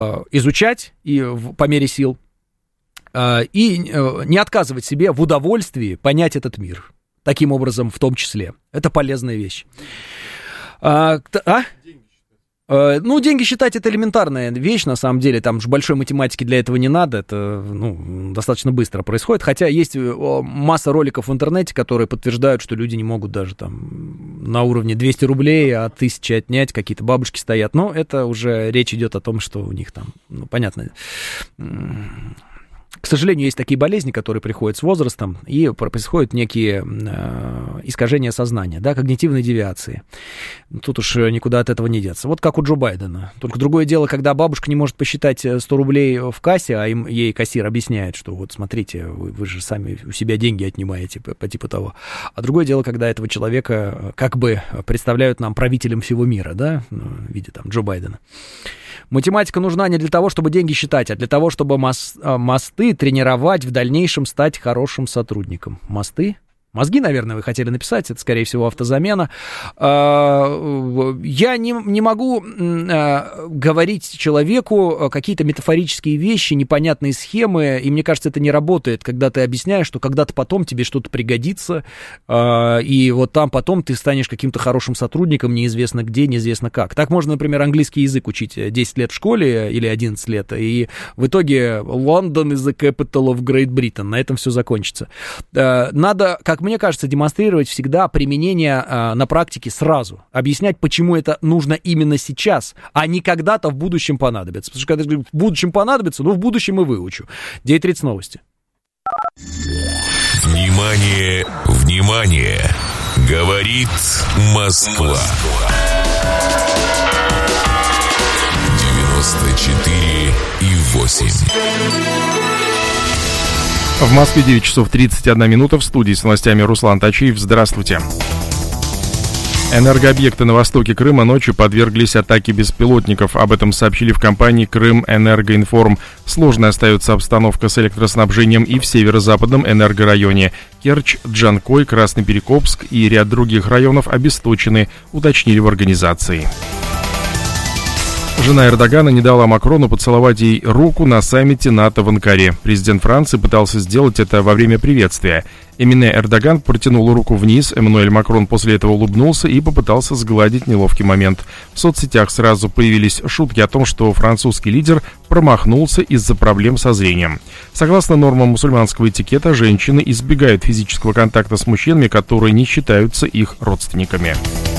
изучать и по мере сил, и не отказывать себе в удовольствии понять этот мир. Таким образом, в том числе. Это полезная вещь. Деньги считать — это элементарная вещь, на самом деле. Там же большой математики для этого не надо. Это, достаточно быстро происходит. Хотя есть масса роликов в интернете, которые подтверждают, что люди не могут даже там на уровне 200 рублей, а 1000 отнять. Какие-то бабушки стоят. Но это уже речь идет о том, что у них там, понятно... К сожалению, есть такие болезни, которые приходят с возрастом, и происходят некие искажения сознания, да, когнитивные девиации. Тут уж никуда от этого не деться. Вот как у Джо Байдена. Только другое дело, когда бабушка не может посчитать 100 рублей в кассе, а ей кассир объясняет, что вот смотрите, вы же сами у себя деньги отнимаете, по типу того. А другое дело, когда этого человека как бы представляют нам правителем всего мира, да, в виде там Джо Байдена. Математика нужна не для того, чтобы деньги считать, а для того, чтобы мосты тренировать, в дальнейшем стать хорошим сотрудником. Мосты? Мозги, наверное, вы хотели написать, это, скорее всего, автозамена. Я не могу говорить человеку какие-то метафорические вещи, непонятные схемы, и мне кажется, это не работает, когда ты объясняешь, что когда-то потом тебе что-то пригодится, и вот там потом ты станешь каким-то хорошим сотрудником, неизвестно где, неизвестно как. Так можно, например, английский язык учить 10 лет в школе или 11 лет, и в итоге London is the capital of Great Britain, на этом все закончится. Надо, как мне кажется, демонстрировать всегда применение на практике сразу. Объяснять, почему это нужно именно сейчас, а не когда-то в будущем понадобится. Потому что когда в будущем понадобится, в будущем и выучу. 9:30 новости. Внимание, внимание! Говорит Москва. 94,8. В Москве 9 часов 31 минута. В студии с новостями Руслан Тачиев. Здравствуйте. Энергообъекты на востоке Крыма ночью подверглись атаке беспилотников. Об этом сообщили в компании «Крымэнергоинформ». Сложной остается обстановка с электроснабжением и в северо-западном энергорайоне. Керчь, Джанкой, Красноперекопск и ряд других районов обесточены, уточнили в организации. Жена Эрдогана не дала Макрону поцеловать ей руку на саммите НАТО в Анкаре. Президент Франции пытался сделать это во время приветствия. Именно Эрдоган протянул руку вниз, Эммануэль Макрон после этого улыбнулся и попытался сгладить неловкий момент. В соцсетях сразу появились шутки о том, что французский лидер промахнулся из-за проблем со зрением. Согласно нормам мусульманского этикета, женщины избегают физического контакта с мужчинами, которые не считаются их родственниками.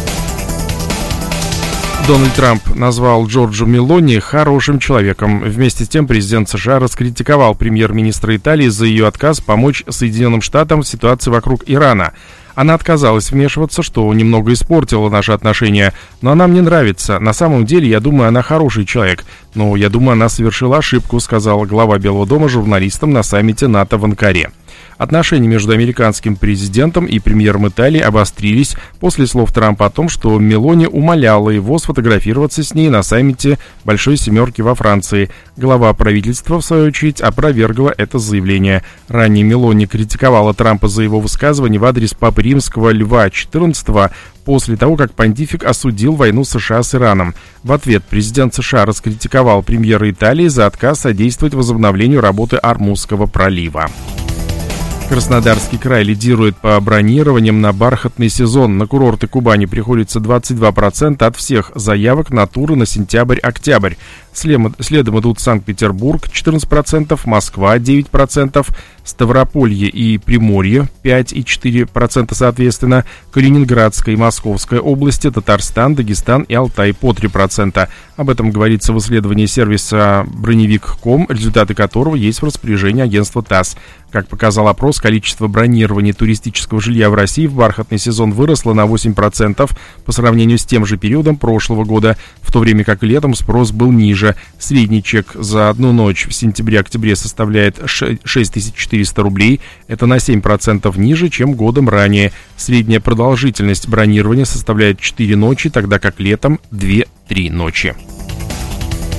Дональд Трамп назвал Джорджу Мелони хорошим человеком. Вместе с тем президент США раскритиковал премьер-министра Италии за ее отказ помочь Соединенным Штатам в ситуации вокруг Ирана. Она отказалась вмешиваться, что немного испортило наши отношения. Но она мне нравится. На самом деле, я думаю, она хороший человек. Но я думаю, она совершила ошибку, сказал глава Белого дома журналистам на саммите НАТО в Анкаре. Отношения между американским президентом и премьером Италии обострились после слов Трампа о том, что Мелони умоляла его сфотографироваться с ней на саммите Большой Семерки во Франции. Глава правительства, в свою очередь, опровергла это заявление. Ранее Мелони критиковала Трампа за его высказывание в адрес Папы Римского Льва XIV после того, как понтифик осудил войну США с Ираном. В ответ президент США раскритиковал премьера Италии за отказ содействовать возобновлению работы Ормузского пролива. Краснодарский край лидирует по бронированиям на бархатный сезон. На курорты Кубани приходится 22% от всех заявок на туры на сентябрь-октябрь. Следом идут Санкт-Петербург 14%, Москва 9%, Ставрополье и Приморье 5,4% соответственно, Калининградская и Московская области, Татарстан, Дагестан и Алтай по 3%. Об этом говорится в исследовании сервиса Броневик.ком, результаты которого есть в распоряжении агентства ТАСС. Как показал опрос, количество бронирования туристического жилья в России в бархатный сезон выросло на 8% по сравнению с тем же периодом прошлого года, в то время как летом спрос был ниже. Средний чек за одну ночь в сентябре-октябре составляет 6400 рублей. Это на 7% ниже, чем годом ранее. Средняя продолжительность бронирования составляет 4 ночи, тогда как летом 2-3 ночи.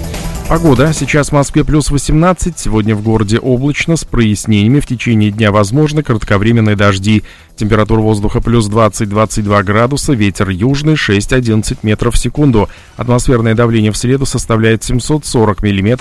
Погода. Сейчас в Москве плюс 18. Сегодня в городе облачно, с прояснениями. В течение дня возможны кратковременные дожди. Температура воздуха плюс 20-22 градуса. Ветер южный 6-11 метров в секунду. Атмосферное давление в среду составляет 740 миллиметров.